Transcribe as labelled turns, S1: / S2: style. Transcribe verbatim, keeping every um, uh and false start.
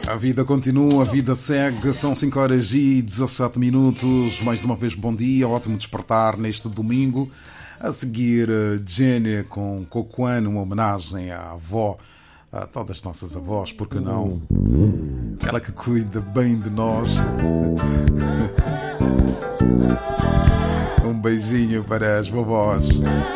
S1: A vida continua, a vida segue, são cinco horas e dezassete minutos. Mais uma vez, bom dia, ótimo despertar neste domingo. A seguir, Jenny com Cocoano, uma homenagem à avó, a todas as nossas avós, porque não? Aquela que cuida bem de nós. Um beijinho para as vovós.